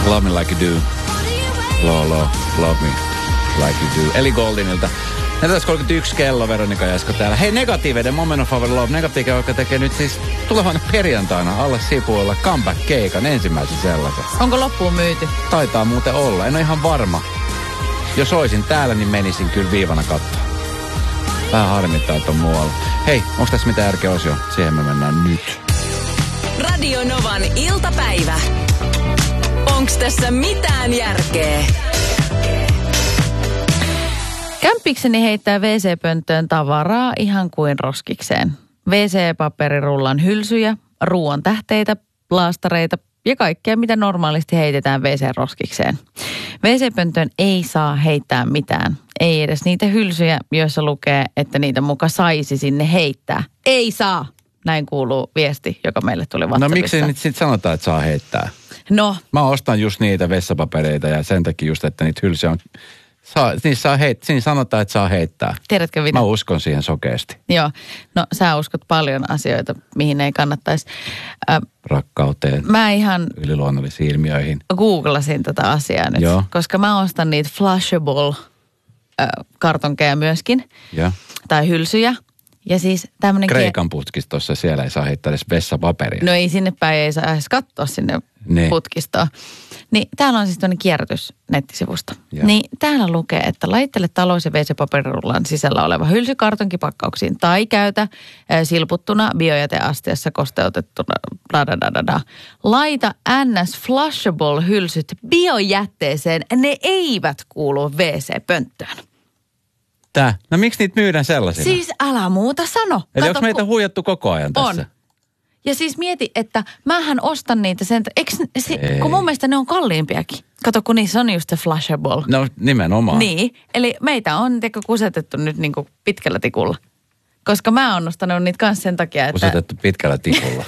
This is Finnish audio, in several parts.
Love me like you do. Love me like you do. Eli Goldinilta. 14.31 kello, Veronika Jasko täällä. Hei, Negatiivinen, Moment of Our Love. Negatiivinen, joka tekee nyt siis tulevana perjantaina alla Sipuilla comeback-keikan, ensimmäisen sellaisen. Onko loppuun myyty? Taitaa muuten olla, en ole ihan varma. Jos olisin täällä, niin menisin kyllä viivana katsoa. Vähän harmittaa, että on muualla. Hei, onko tässä mitään järkeä osio? Siihen me mennään nyt. Radio Novan iltapäivä. Onks tässä mitään järkeä? Kämpikseni heittää WC-pönttöön tavaraa ihan kuin roskikseen. WC-paperirullan hylsyjä, ruoan tähteitä, laastareita ja kaikkea, mitä normaalisti heitetään WC-roskikseen. WC-pönttöön ei saa heittää mitään. Ei edes niitä hylsyjä, joissa lukee, että niitä muka saisi sinne heittää. Ei saa! Näin kuuluu viesti, joka meille tuli WhatsAppissa. No miksi nyt sitten sanotaan, että saa heittää? No. Mä ostan just niitä vessapapereita ja sen takia just, että niitä hylsyjä on... Siinä sanotaan, että saa heittää. Tiedätkö mitä? Mä uskon siihen sokeasti. Joo. No sä uskot paljon asioita, mihin ei kannattaisi. Rakkauteen. Mä ihan... Yliluonnollisiin ilmiöihin. Googlasin tätä asiaa nyt. Joo. Koska mä ostan niitä flushable kartonkeja myöskin. Joo. Tai hylsyjä. Ja siis tämmönen... Kreikan putkistossa siellä ei saa heittää edes vessapaperia. No ei sinne päin, ei saa edes katsoa sinne putkistoon. Niin täällä on siis tämmöinen kierrätys nettisivusta. Ja. Niin täällä lukee, että laittele talous- ja WC-paperirullan sisällä oleva hylsy kartonkipakkauksiin tai käytä silputtuna biojäteastiassa kosteutettuna. Laita NS flushable hylsyt biojätteeseen. Ne eivät kuulu WC-pönttöön. Tää? No miksi niitä myydään sellaisina? Siis älä muuta sano. Eli onko meitä huijattu koko ajan tässä? On. Ja siis mieti, että mähän ostan niitä sen, kun mun mielestä ne on kalliimpiakin. Kato, kun niissä on just se flushable. No nimenomaan. Niin, eli meitä on kusetettu nyt niin kuin pitkällä tikulla. Koska mä oon ostanut niitä kanssa sen takia, että... Kusetettu pitkällä tikulla.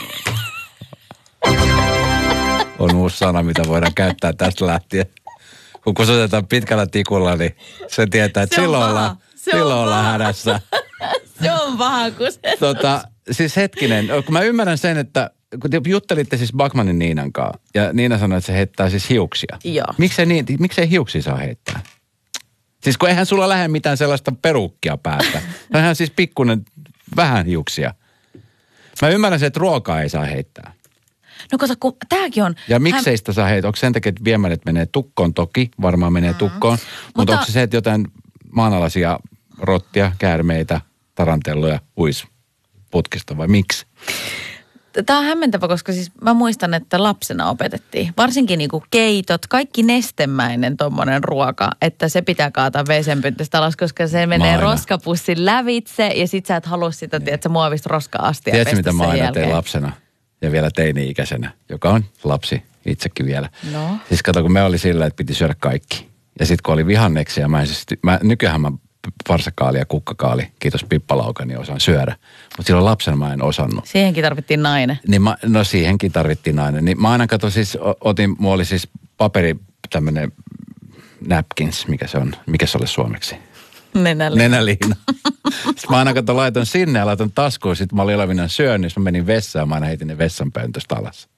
On uusi sana, mitä voidaan käyttää tästä lähtien. Kun kusetetaan pitkällä tikulla, niin se tietää, että silloin ollaan hädässä. Se on paha kusetus. Siis hetkinen, kun mä ymmärrän sen, että kun te juttelitte siis Backmanin Niinan kanssa, ja Niina sanoi, että se heittää siis hiuksia. Joo. Miksei hiuksia saa heittää? Siis kun eihän sulla lähde mitään sellaista perukkia päästä. No ihan siis pikkuinen, vähän hiuksia. Mä ymmärrän sen, että ruokaa ei saa heittää. No kato, kun tääkin on... Ja miksei sitä saa heittää? Onko sen takia, että viemärit menee tukkoon? Toki, varmaan menee tukkoon. Mutta onko se että jotain maanalaisia rottia, käärmeitä, tarantelluja uis putkista vai miksi? Tämä on hämmentävä, koska siis mä muistan, että lapsena opetettiin. Varsinkin niinku keitot, kaikki nestemäinen tommonen ruoka, että se pitää kaataa WC-pöntöstä alas, koska se menee roskapussin lävitse ja sit sä et halua sitä, tiedätkö, muovista roska-astia. Tiedätkö, mitä mä aina tein lapsena ja vielä teini-ikäisenä, joka on lapsi itsekin vielä. No. Siis kato, kun me oli sillä, että piti syödä kaikki. Ja sit kun oli vihanneksia, nykyään mä farsakaali ja kukkakaali, kiitos Pippalaukani, osaan syödä. Mutta silloin lapsena mä en osannut. Siihenkin tarvittiin nainen. Niin siihenkin tarvittiin nainen. Niin mä aina katsoin siis, mulla oli siis paperi, tämmönen napkins, mikä se oli suomeksi? Nenäliina. Sitten mä aina laitoin sinne ja laitoin taskuun. Sitten mä olin olevinaan syön, niin mä menin vessaan, mä aina heitin ne vessanpöntöstä alas.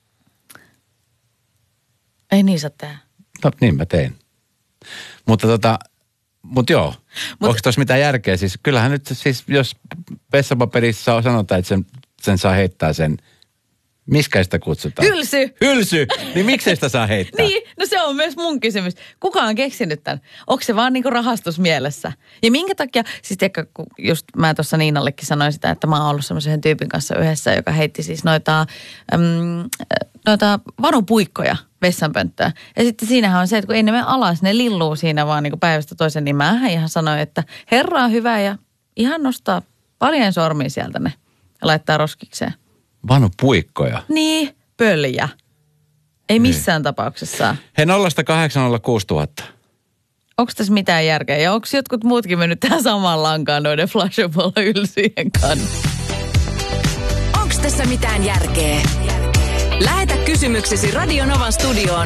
Ei niin saa tehdä. No niin mä tein. Mutta joo, onko tuossa mitään järkeä? Siis kyllähän nyt siis, jos vessapaperissa sanotaan, että sen saa heittää sen, miskä sitä kutsutaan? Hylsy! Niin miksei sitä saa heittää? Niin, no se on myös mun kysymys. Kuka on keksinyt tämän? Onko se vaan niinku rahastusmielessä? Ja minkä takia, siis tiedätkö, just mä tuossa Niinallekin sanoin sitä, että mä oon ollut semmoisen tyypin kanssa yhdessä, joka heitti siis noita vanupuikkoja vessanpönttöä. Ja sitten siinähän on se, että kun ei ne mene alas, ne lilluu siinä vaan niin kuin päivästä toisen, niin mä ihan sanoin, että herra on hyvä ja ihan nostaa paljon sormia sieltä ne ja laittaa roskikseen. Vanupuikkoja? Niin, pöljä. Ei missään tapauksessa. Hei 0806000. Onko tässä mitään järkeä? Ja onko jotkut muutkin mennyt tähän samaan lankaan noiden flushable-ylsyjen kanssa? Onko tässä mitään järkeä? Lähetä kysymyksesi Radio Novan studioon